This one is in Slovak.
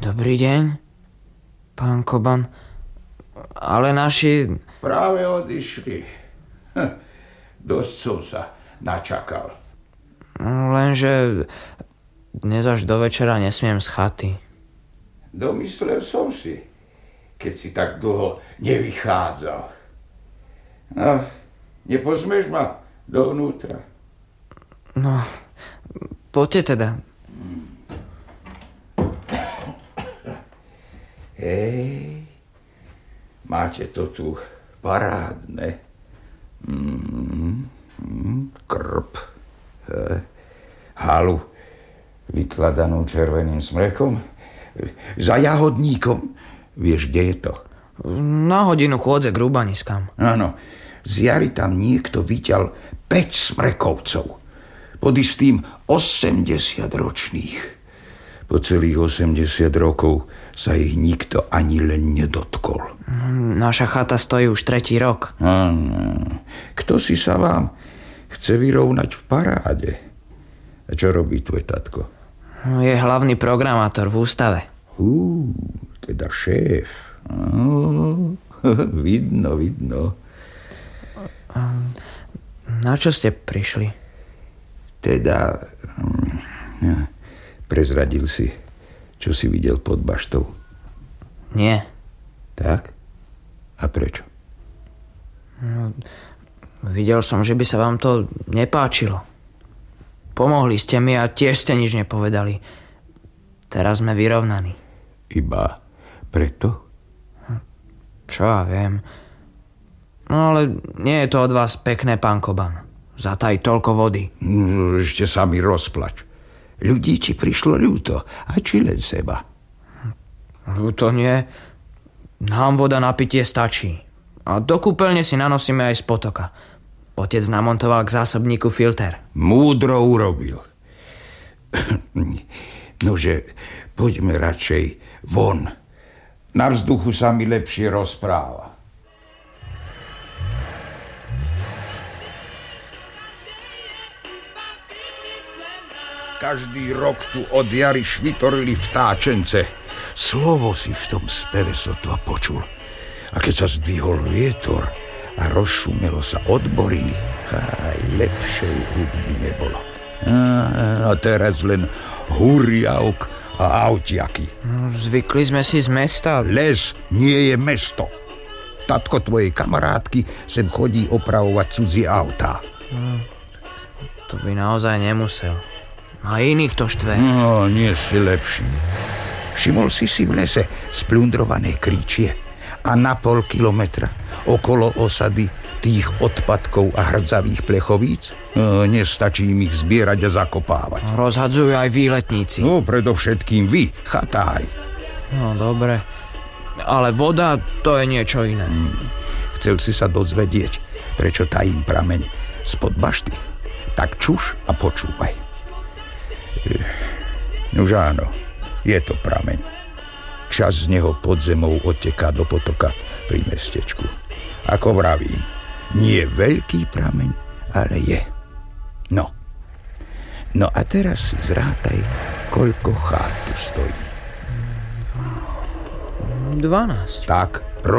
Dobrý deň, pán Koban. Ale naši... Práve odišli. Dosť som sa načakal. Lenže dnes až do večera nesmiem z chaty. Domyslel som si, keď si tak dlho nevychádzal. No, nepozmeš ma dovnútra? No, poďte teda. Hej, máte to tu parádne. Krb. Halu vykladanú červeným smrekom. Za jahodníkom. Vieš, kde je to? Na hodinu chôdze k rúbaniskám. Áno, z jary tam niekto vyťal 5 smrekovcov. Pod istým 80-ročných. Po celých 80 rokov sa ich nikto ani len nedotkol. Naša chata stojí už 3. rok. Kto si sa vám chce vyrovnať v paráde? A čo robí tvoj tatko? Je hlavný programátor v ústave. Teda šéf. Vidno. Na čo ste prišli? Teda... Prezradil si, čo si videl pod baštou? Nie. Tak? A prečo? Videl som, že by sa vám to nepáčilo. Pomohli ste mi a tiež ste nič nepovedali. Teraz sme vyrovnaní. Iba preto? Čo ja viem. No ale nie je to od vás pekné, pán Koban. Zataj toľko vody. Ešte sa mi rozplač. Ľudí ti prišlo ľúto, a či len seba? Ľúto nie. Nám voda na pitie stačí. A do kúpeľne si nanosíme aj z potoka. Otec namontoval k zásobníku filter. Múdro urobil. Nože, poďme radšej von. Na vzduchu sa mi lepšie rozpráva. Každý rok tu od jary švitorili vtáčence. Slovo si v tom speve sotva počul. A keď sa zdvihol vietor a rozšumelo sa odboriny, aj lepšej hudby nebolo. A teraz len huriavk a autiaky. Zvykli sme si z mesta. Les nie je mesto. Tatko tvojej kamarátky sem chodí opravovať cudzie autá. To by naozaj nemusel. A iných to štve. No, nie si lepší. Všimol si v lese splundrované kríčie a na 0,5 kilometra okolo osady tých odpadkov a hrdzavých plechovíc? No, nestačí im ich zbierať a zakopávať. Rozhadzujú aj výletníci. No, predovšetkým vy, chatári. No, dobre. Ale voda, to je niečo iné. Chcel si sa dozvedieť, prečo tajím prameň spod bašty? Tak čuš a počúvaj. Už áno, je to prameň. Čas z neho pod zemou odteká do potoka pri mestečku. Ako vravím, nie veľký prameň, ale je. No a teraz si zrátaj, koľko chát tu stojí. 12. Tak,